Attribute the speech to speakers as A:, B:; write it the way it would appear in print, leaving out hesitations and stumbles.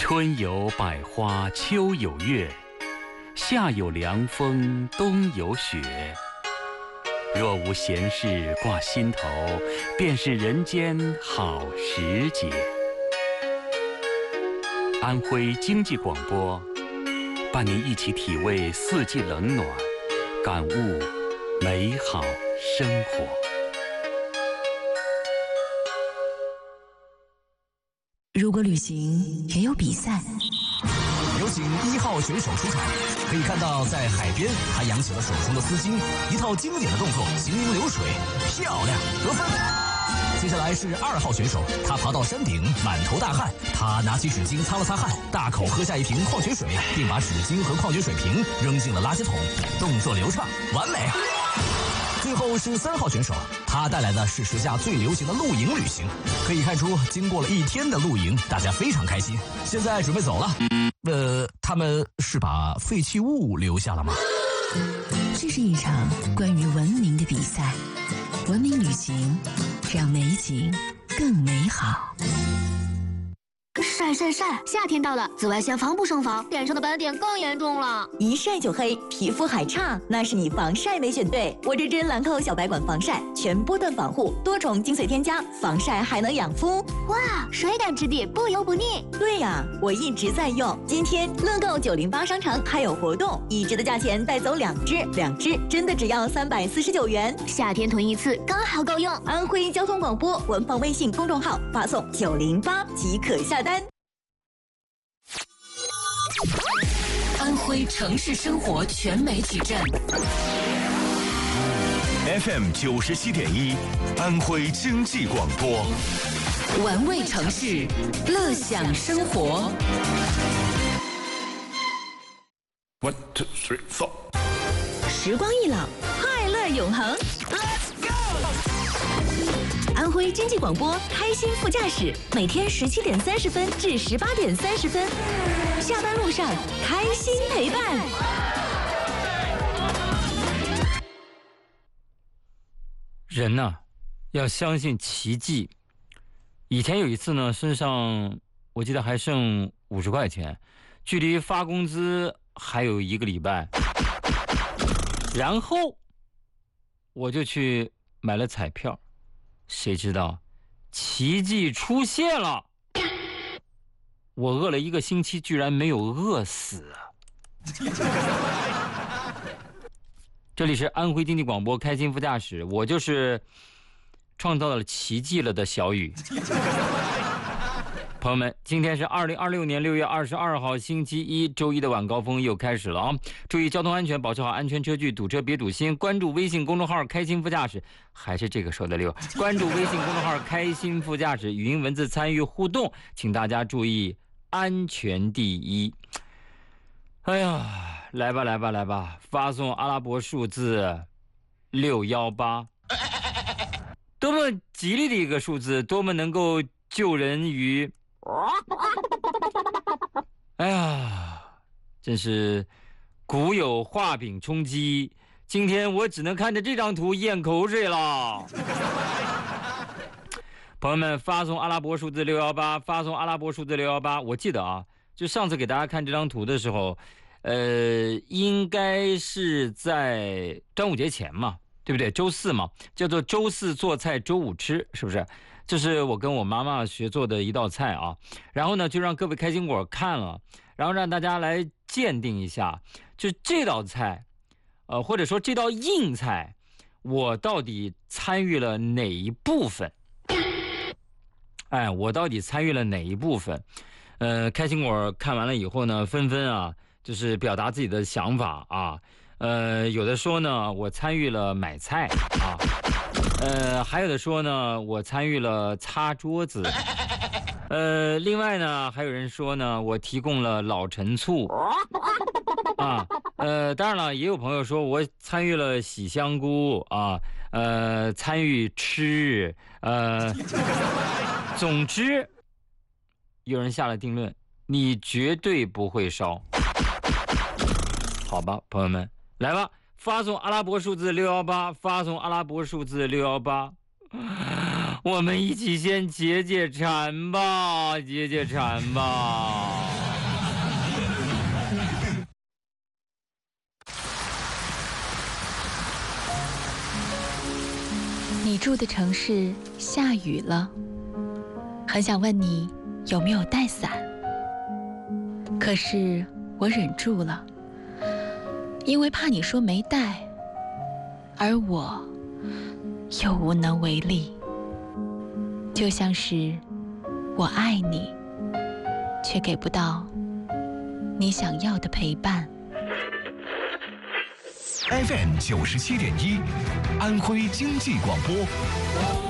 A: 春有百花，秋有月，夏有凉风，冬有雪。若无闲事挂心头，便是人间好时节。安徽经济广播，伴您一起体味四季冷暖，感悟美好生活。
B: 如果旅行也有比赛，
C: 有请1号选手出场。可以看到，在海边，他扬起了手中的丝巾，一套经典的动作，行云流水，漂亮，得分。接下来是2号选手，他爬到山顶，满头大汗，他拿起纸巾擦了擦汗，大口喝下一瓶矿泉水，并把纸巾和矿泉水瓶扔进了垃圾桶，动作流畅，完美。最后是3号选手，他带来的是时下最流行的露营旅行。可以看出，经过了1天的露营，大家非常开心。现在准备走了。他们是把废弃物留下了吗？
B: 这是一场关于文明的比赛，文明旅行让美景更美好。
D: 晒晒晒！夏天到了，紫外线防不胜防，脸上的斑点更严重了。
E: 一晒就黑，皮肤还差，那是你防晒没选对。我这支兰蔻小白管防晒，全波段防护，多重精粹添加，防晒还能养肤。
D: 哇，水感质地，不油不腻。
E: 对呀，我一直在用。今天乐购908商城还有活动，1支的价钱带走2支，2支真的只要349元。
D: 夏天囤一次刚好够用。
E: 安徽交通广播官方微信公众号发送908即可下单。
B: 安徽城市生活全媒体站
F: FM 97.1，安徽经济广播，
B: 玩味城市，乐享生活。
F: 1 2 3 4，
E: 时光易老，快乐永恒。Let's go！ 安徽经济广播开心副驾驶，每天17点30分至18点30分，下班路上开心陪伴。
G: 人呢，要相信奇迹。以前有一次呢，身上我记得还剩50块钱，距离发工资还有1个礼拜，然后我就去买了彩票。谁知道奇迹出现了，我饿了1个星期居然没有饿死啊。这里是安徽经济广播开心副驾驶，我就是创造了奇迹了的小雨。朋友们，今天是2026年6月22号星期一，周一的晚高峰又开始了啊！注意交通安全，保持好安全车距，堵车别堵心。关注微信公众号开心副驾驶，还是这个说的溜。关注微信公众号开心副驾驶，语音文字参与互动，请大家注意安全第一。哎呀，来吧来吧来吧，发送阿拉伯数字618，多么吉利的一个数字，多么能够救人于。哎呀，真是古有画饼充饥，今天我只能看着这张图咽口水了。朋友们，发送阿拉伯数字618，发送阿拉伯数字618。我记得啊，就上次给大家看这张图的时候，应该是在端午节前嘛，对不对？周4嘛，叫做周4做菜，周5吃，是不是？这是我跟我妈妈学做的一道菜啊，然后呢就让各位开心果看了，然后让大家来鉴定一下，就这道菜，或者说这道硬菜，我到底参与了哪一部分？哎，我到底参与了哪一部分？开心果看完了以后呢，纷纷啊，就是表达自己的想法啊，有的说呢，我参与了买菜啊。还有的说呢，我参与了擦桌子。另外呢，还有人说呢，我提供了老陈醋。啊，当然了，也有朋友说我参与了洗香菇啊，参与吃，总之，有人下了定论，你绝对不会烧。好吧，朋友们，来吧。发送阿拉伯数字618，发送阿拉伯数字618，我们一起先解解馋吧，解解馋吧。
B: 你住的城市下雨了，很想问你有没有带伞，可是我忍住了，因为怕你说没带，而我又无能为力。就像是我爱你，却给不到你想要的陪伴。
F: FM 97.1，安徽经济广播。